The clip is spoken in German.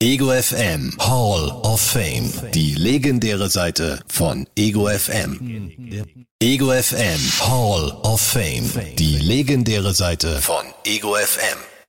Ego FM Hall of Fame. Die legendäre Seite von Ego FM. Ego FM Hall of Fame. Die legendäre Seite von Ego FM.